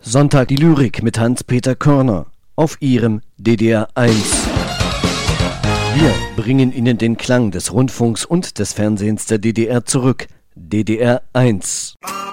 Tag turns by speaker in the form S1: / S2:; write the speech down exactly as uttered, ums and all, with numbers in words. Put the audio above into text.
S1: Sonntag die Lyrik mit Hans-Peter Körner auf Ihrem D D R eins. Wir bringen Ihnen den Klang des Rundfunks und des Fernsehens der D D R zurück. D D R eins.